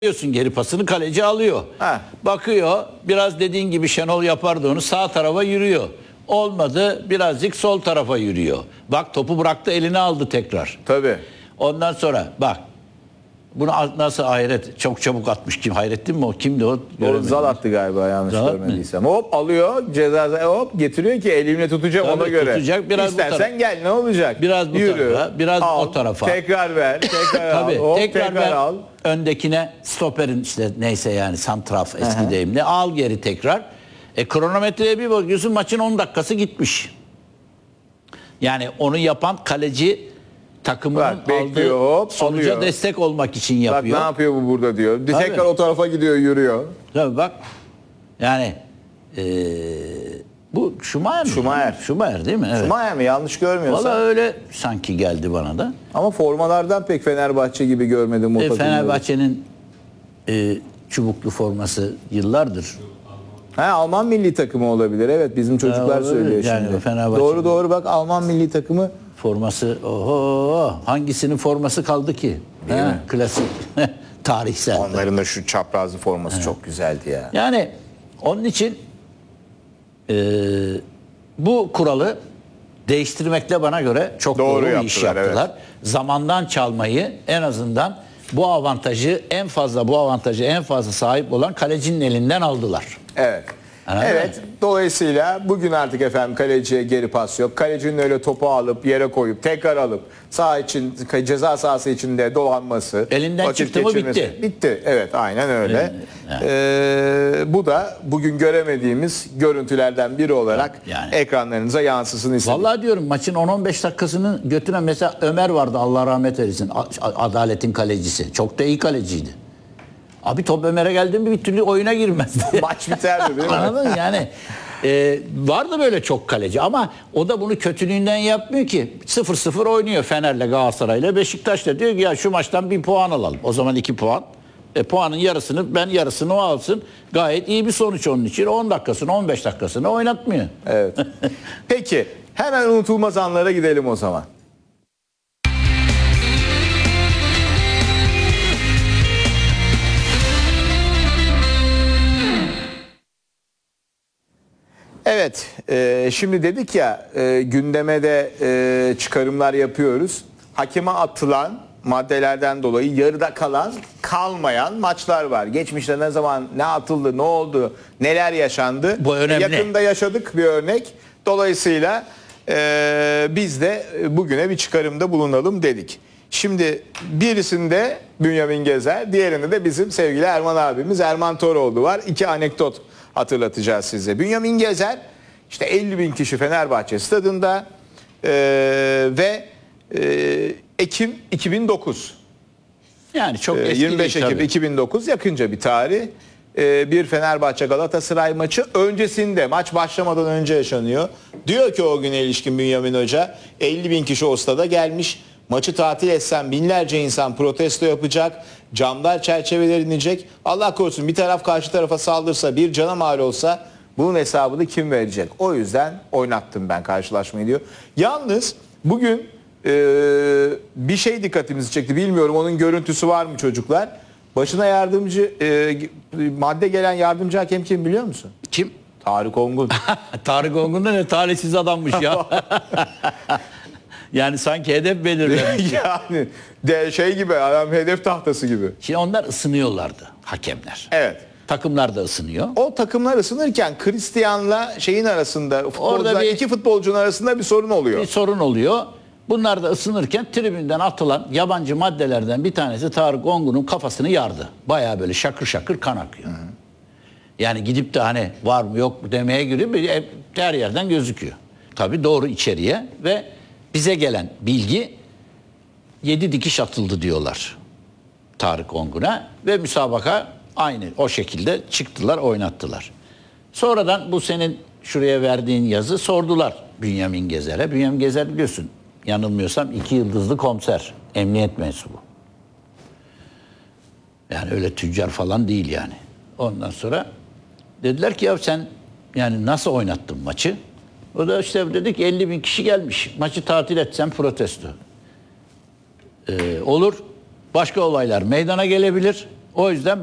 Diyorsun geri pasını kaleci alıyor. Ha. Bakıyor biraz dediğin gibi Şenol yapardı onu sağ tarafa yürüyor. Olmadı birazcık sol tarafa yürüyor. Bak topu bıraktı eline aldı tekrar. Tabii. Ondan sonra bak bunu nasıl Hayret çok çabuk atmış kim Hayrettin mi o kimdi o? Doğru Zal attı galiba yanlış Zal görmediysem. Hop alıyor ceza hop getiriyor ki elimle tutacak Tabii, ona göre. tutacak, biraz İstersen gel ne olacak? Biraz bu Yürü, tarafa, biraz al, o tarafa. Tekrar ver, tekrar Tabii, al. Hop, tekrar ver. al. Öndekine stoperin işte neyse yani santraf eski deyimle al geri tekrar. Kronometreye bir bakıyorsun maçın 10 dakikası gitmiş. Yani onu yapan kaleci takımının Bak, bekliyor, aldığı hop, sonuca alıyor. destek olmak için Bak yapıyor. ne yapıyor bu burada diyor. Tabii. Tekrar o tarafa gidiyor yürüyor. Tabii bak yani bu Schumacher mi? Schumacher. Schumacher değil mi? Evet. Schumacher mi? Yanlış görmüyorsam. Valla öyle sanki geldi bana da. Ama formalardan pek Fenerbahçe gibi görmedim o takımları. Fenerbahçe'nin çubuklu forması yıllardır. Alman milli takımı olabilir. Evet bizim çocuklar olabilir. söylüyor Yani şimdi. Fenerbahçe Doğru bak Alman milli takımı. Forması oho hangisinin forması kaldı ki? Değil mi? Klasik tarihsel. Onların da şu çaprazlı forması çok güzeldi ya. Yani onun için bu kuralı değiştirmekle bana göre çok doğru bir iş yaptılar. Evet. Zamandan çalmayı en azından bu avantajı en fazla sahip olan kalecinin elinden aldılar. Evet. Anladın Evet. mı? Dolayısıyla bugün artık efendim kaleciye geri pas yok. Kalecinin öyle topu alıp yere koyup tekrar alıp ceza sahası içinde dolanması. Elinden vakit çıktı mı geçirmesi. bitti. Bitti. Evet aynen öyle. Bu da bugün göremediğimiz görüntülerden biri olarak Yani. ekranlarınıza yansısın istedim. Vallahi diyorum maçın 10-15 dakikasını götüren mesela Ömer vardı Allah rahmet eylesin. Adaletin kalecisi. Çok da iyi kaleciydi. Abi top Ömer'e geldi mi bir türlü oyuna girmezdi. Maç biterdi değil mi? Anladın mı? Yani vardı böyle çok kaleci ama o da bunu kötülüğünden yapmıyor ki. 0-0 oynuyor Fener'le Galatasaray'la. Beşiktaş'la diyor ki ya şu maçtan bir puan alalım. O zaman 2 puan. Puanın yarısını o alsın. Gayet iyi bir sonuç onun için. 10 dakikasını 15 dakikasını oynatmıyor. Evet. Peki hemen unutulmaz anlara gidelim o zaman. Evet, şimdi dedik ya gündeme de çıkarımlar yapıyoruz. Hakeme atılan maddelerden dolayı yarıda kalmayan maçlar var. Geçmişte ne zaman ne atıldı, ne oldu, neler yaşandı. Bu önemli. Yakında yaşadık bir örnek. Dolayısıyla biz de bugüne bir çıkarımda bulunalım dedik. Şimdi birisinde Bünyamin Gezer, diğerinde de bizim sevgili Erman abimiz Erman Toroğlu var. 2 anekdot hatırlatacağız size. Bünyamin Gezer işte 50 bin kişi Fenerbahçe stadında ve Ekim 2009. Yani çok eski 25 değil, Ekim tabii. 2009 yakınca bir tarih. Bir Fenerbahçe Galatasaray maçı öncesinde maç başlamadan önce yaşanıyor. Diyor ki o güne ilişkin Bünyamin Hoca 50 bin kişi o stada gelmiş. Maçı tatil etsem binlerce insan protesto yapacak. Camlar çerçeveler inecek. Allah korusun bir taraf karşı tarafa saldırsa bir cana mal olsa bunun hesabını kim verecek? O yüzden oynattım ben karşılaşmayı diyor. Yalnız bugün bir şey dikkatimizi çekti. Bilmiyorum onun görüntüsü var mı çocuklar? Başına yardımcı madde gelen yardımcı hakem kim biliyor musun? Kim? Tarık Ongun. Tarık Ongun da ne talihsiz adammış ya. Yani sanki hedef belirlemiş. Yani şey gibi adam hedef tahtası gibi. Şimdi onlar ısınıyorlardı hakemler. Evet. Takımlar da ısınıyor. O takımlar ısınırken Christian'la şeyin arasında iki futbolcunun arasında bir sorun oluyor. Bir sorun oluyor. Bunlar da ısınırken tribünden atılan yabancı maddelerden bir tanesi Tarık Ongun'un kafasını yardı. Bayağı böyle şakır şakır kan akıyor. Hı hı. Yani gidip de hani var mı yok mu demeye giriyor. Her yerden gözüküyor. Tabii doğru içeriye ve bize gelen bilgi 7 dikiş atıldı diyorlar Tarık Ongun'a ve müsabaka aynı o şekilde çıktılar oynattılar. Sonradan bu senin şuraya verdiğin yazı sordular Bünyamin Gezer'e. Bünyamin Gezer biliyorsun yanılmıyorsam 2 yıldızlı komiser, emniyet mensubu. Yani öyle tüccar falan değil yani. Ondan sonra dediler ki ya sen yani nasıl oynattın maçı? O da işte dedik 50 bin kişi gelmiş. Maçı tatil etsem protesto. Olur. Başka olaylar meydana gelebilir. O yüzden